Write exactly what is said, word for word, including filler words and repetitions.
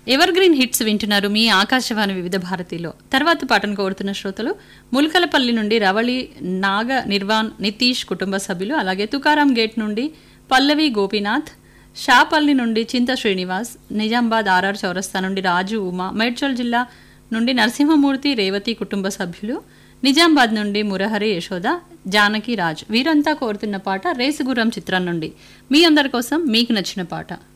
Ever green hits వింటున్నారు మీ ఆకాశవాణి వివిధ భారతిలో. తర్వాత పాటను కోరుతున్న శ్రోతలు ముల్కలపల్లి నుండి రవళి నాగ నిర్వాణ్ నితీష్ కుటుంబ సభ్యులు, అలాగే తుకారాం గేట్ నుండి పల్లవి గోపీనాథ్, షాపల్లి నుండి చింత శ్రీనివాస్, నిజామాబాద్ ఆర్ఆర్ చౌరస్తా నుండి రాజు ఉమా, మేడ్చల్ జిల్లా నుండి నరసింహమూర్తి రేవతి కుటుంబ సభ్యులు, నిజామాబాద్ నుండి మురహరి యశోద, జానకి రాజ్ వీరంతా కోరుతున్న పాట రేసుగుర్రం చిత్రం నుండి. మీ అందరి కోసం మీకు నచ్చిన పాట.